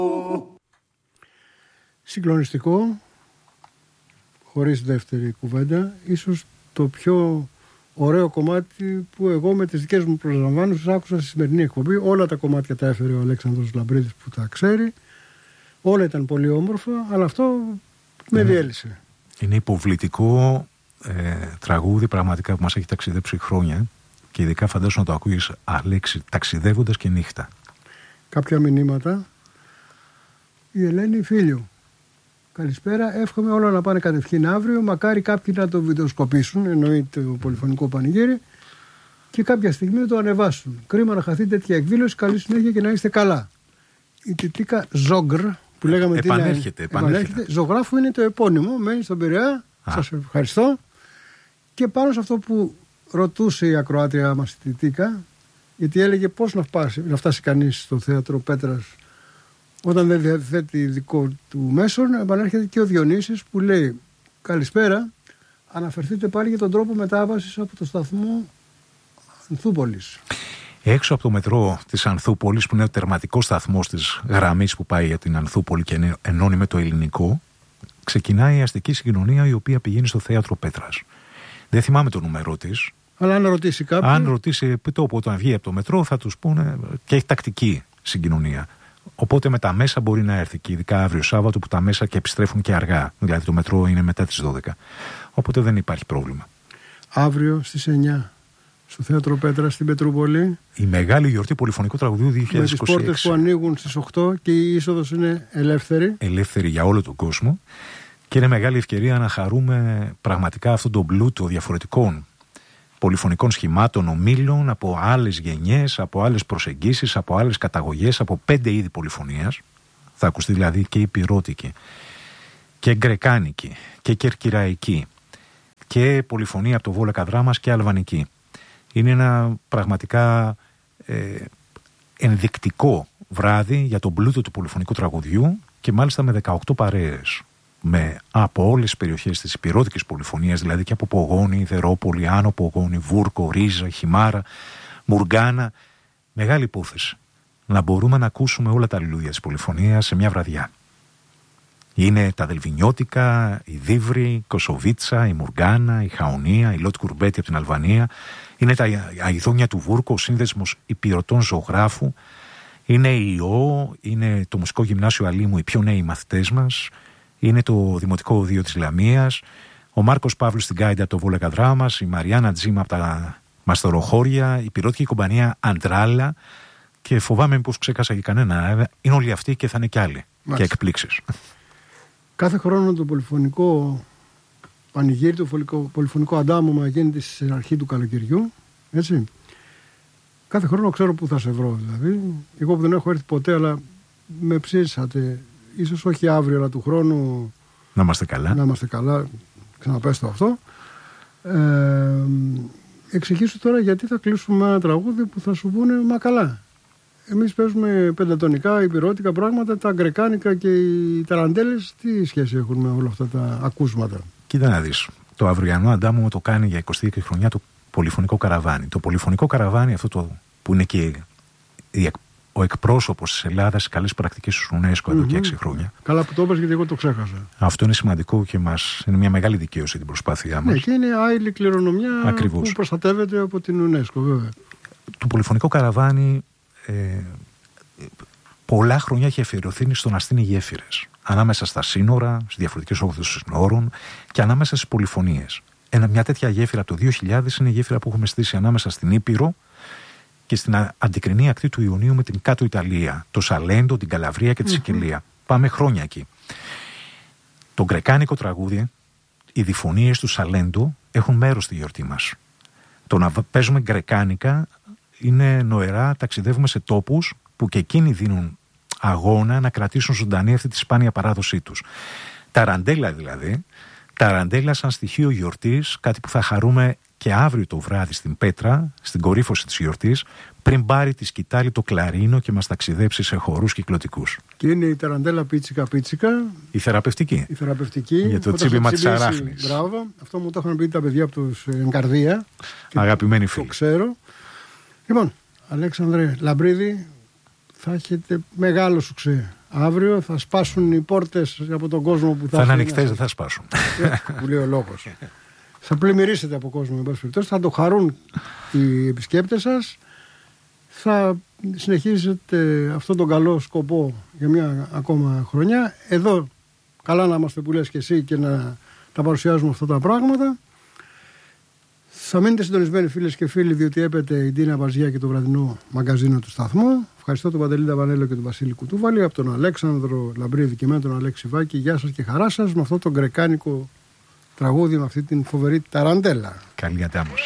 Συγκλονιστικό, χωρίς δεύτερη κουβέντα, ίσως το πιο ωραίο κομμάτι που εγώ με τις δικές μου προσλαμβάνωσες άκουσα στη σημερινή εκπομπή. Όλα τα κομμάτια τα έφερε ο Αλέξανδρος Λαμπρίδης που τα ξέρει. Όλα ήταν πολύ όμορφα, αλλά αυτό με διέλυσε. Είναι υποβλητικό τραγούδι πραγματικά που μας έχει ταξιδέψει χρόνια και ειδικά φαντάζομαι να το ακούγεις, Αλέξη, ταξιδεύοντας και νύχτα. Κάποια μηνύματα. Η Ελένη Φίλιου. Καλησπέρα, εύχομαι όλα να πάνε κατευχήν αύριο. Μακάρι κάποιοι να το βιντεοσκοπήσουν, εννοεί το πολυφωνικό πανηγύρι, και κάποια στιγμή να το ανεβάσουν. Κρίμα να χαθεί τέτοια εκδήλωση. Καλή συνέχεια και να είστε καλά. Η Τιτίκα Ζόγκρ που λέγαμε επανέρχεται. Ζωγράφου είναι το επώνυμο, μένει στον Πειραιά. Σας ευχαριστώ. Και πάνω σε αυτό που ρωτούσε η ακροάτρια μας η Τιτίκα, γιατί έλεγε πώς να φτάσει κανείς στο θέατρο Πέτρας όταν δεν διαθέτει δικό του μέσον, επανέρχεται και ο Διονύσης που λέει καλησπέρα, αναφερθείτε πάλι για τον τρόπο μετάβασης από το σταθμό Ανθούπολης. Έξω από το μετρό της Ανθούπολης, που είναι ο τερματικός σταθμός της γραμμής που πάει για την Ανθούπολη και ενώνει με το ελληνικό, ξεκινάει η αστική συγκοινωνία η οποία πηγαίνει στο θέατρο Πέτρας. Δεν θυμάμαι το νούμερό της. Αλλά αν ρωτήσει κάποιον. Αν ρωτήσει τόπο όταν βγει από το μετρό θα τους πούνε, και έχει τακτική συγκοινωνία. Οπότε με τα μέσα μπορεί να έρθει, και ειδικά αύριο Σάββατο που τα μέσα και επιστρέφουν και αργά. Δηλαδή το μετρό είναι μετά τις 12. Οπότε δεν υπάρχει πρόβλημα. Αύριο στις 9 στο θέατρο Πέτρα στην Πετρούπολη. Η μεγάλη γιορτή πολυφωνικού τραγουδιού 2026. Με τις πόρτες που ανοίγουν στις 8 και η είσοδος είναι ελεύθερη. Ελεύθερη για όλο τον κόσμο. Και είναι μεγάλη ευκαιρία να χαρούμε πραγματικά αυτόν τον πλούτο διαφορετικών πολυφωνικών σχημάτων, ομίλων, από άλλες γενιές, από άλλες προσεγγίσεις, από άλλες καταγωγές, από 5 είδη πολυφωνίας. Θα ακουστεί δηλαδή και υπηρώτικη και γκρεκάνικη και κερκυραϊκή και πολυφωνία από το Βόλεκα Δράμας και αλβανική. Είναι ένα πραγματικά ενδεικτικό βράδυ για τον πλούτο του πολυφωνικού τραγουδιού και μάλιστα με 18 παρέες. Από όλες τις περιοχές της υπηρώτικης πολυφωνίας, δηλαδή και από Πογόνη, Ιδερόπολη, Άνω Πογόνη, Βούρκο, Ρίζα, Χιμάρα, Μουργκάνα. Μεγάλη υπόθεση να μπορούμε να ακούσουμε όλα τα λουλούδια της πολυφωνίας σε μια βραδιά. Είναι τα Δελβινιώτικα, η Δίβρη, η Κοσοβίτσα, η Μουργκάνα, η Χαονία, η Λότ Κουρμπέτη από την Αλβανία. Είναι τα Αηδόνια του Βούρκο, ο σύνδεσμος υπηρωτών ζωγράφου. Είναι η ΙΟ, είναι το Μουσικό Γυμνάσιο Αλήμου, οι πιο νέοι μαθητές μας. Είναι το Δημοτικό Οδείο της Λαμίας, ο Μάρκος Παύλος στην Κάιντα από το Βόλεκα Δράμας, η Μαριάννα Τζίμα από τα Μαστοροχώρια, η πυρώτικη κομπανία Αντράλα, και φοβάμαι μήπως ξέχασα και κανένα. Είναι όλοι αυτοί και θα είναι κι άλλοι. Μάλιστα. Και εκπλήξεις. Κάθε χρόνο το πολυφωνικό πανηγύρι, το πολυφωνικό αντάμωμα γίνεται στην αρχή του καλοκαιριού. Έτσι. Κάθε χρόνο ξέρω που θα σε βρω, δηλαδή. Εγώ που δεν έχω έρθει ποτέ, αλλά με ψήσατε. Ίσως όχι αύριο, αλλά του χρόνου. Να είμαστε καλά. Να είμαστε καλά. Ξαναπες το αυτό. Εξηγήσου τώρα γιατί θα κλείσουμε ένα τραγούδι που θα σου πούνε μα καλά. Εμείς παίζουμε πεντατονικά, υπηρώτικα πράγματα, τα γκρεκάνικα και οι ταραντέλες. Τι σχέση έχουν με όλα αυτά τα ακούσματα? Κοίτα να δεις. Το αυριανό αντάμωμα το κάνει για 20η χρονιά το πολυφωνικό καραβάνι. Το πολυφωνικό καραβάνι, αυτό το που είναι και ο εκπρόσωπος της Ελλάδας στις καλές πρακτικές του UNESCO εδώ και 6 χρόνια. Καλά που το είπες, γιατί εγώ το ξέχασα. Αυτό είναι σημαντικό και είναι μια μεγάλη δικαίωση την προσπάθειά μας. Ναι, και είναι άειλη κληρονομιά. Ακριβώς. Που προστατεύεται από την UNESCO, βέβαια. Το πολυφωνικό καραβάνι πολλά χρόνια έχει αφιερωθεί στο να στείνει γέφυρες ανάμεσα στα σύνορα, στις διαφορετικές όχθες των σύνορων και ανάμεσα στις πολυφωνίες. Μια τέτοια γέφυρα από το 2000 είναι η γέφυρα που έχουμε στήσει ανάμεσα στην Ήπειρο και στην αντικρινή ακτή του Ιωνίου με την κάτω Ιταλία, το Σαλέντο, την Καλαβρία και τη Σικελία. Πάμε χρόνια εκεί. Το γκρεκάνικο τραγούδι, οι διφωνίες του Σαλέντο έχουν μέρος στη γιορτή μας. Το να παίζουμε γκρεκάνικα είναι νοερά, ταξιδεύουμε σε τόπους που και εκείνοι δίνουν αγώνα να κρατήσουν ζωντανή αυτή τη σπάνια παράδοσή τους. Ταραντέλα δηλαδή, ταραντέλα σαν στοιχείο γιορτής, κάτι που θα χαρούμε και αύριο το βράδυ στην Πέτρα, στην κορύφωση της γιορτής, πριν πάρει τη σκητάλη το κλαρίνο και μας ταξιδέψει σε χορούς κυκλωτικούς. Και είναι η ταραντέλα πίτσικα. Η θεραπευτική. Για το τσίπημα της αράχνης. Μπράβο. Αυτό μου το είχαν πει τα παιδιά από τους Εγκαρδία. Αγαπημένοι φίλοι. Το ξέρω. Λοιπόν, Αλέξανδρε Λαμπρίδη, θα έχετε μεγάλο σουξέ. Αύριο θα σπάσουν οι πόρτες από τον κόσμο που θα είναι ανοιχτές, δεν θα σπάσουν. Που λέει ο λόγος. Θα πλημμυρίσετε από κόσμο, εν πάση περιπτώσει, θα το χαρούν οι επισκέπτες σας. Θα συνεχίζετε αυτόν τον καλό σκοπό για μια ακόμα χρονιά. Εδώ καλά να είμαστε που λες και εσύ και να τα παρουσιάζουμε αυτά τα πράγματα. Θα μείνετε συντονισμένοι φίλες και φίλοι, διότι έπεται η Ντίνα Βαζιά και το βραδινό μαγκαζίνο του σταθμού. Ευχαριστώ τον Παντελή Ταβανέλο και τον Βασίλη Κουτούβαλη, από τον Αλέξανδρο Λαμπρίδη και με τον Αλέξη Βάκη. Γεια σας και χαρά σας με αυτό το γκρεκάνικο τραγούδι, με αυτή την φοβερή ταραντέλα. Καλή αντάμωση.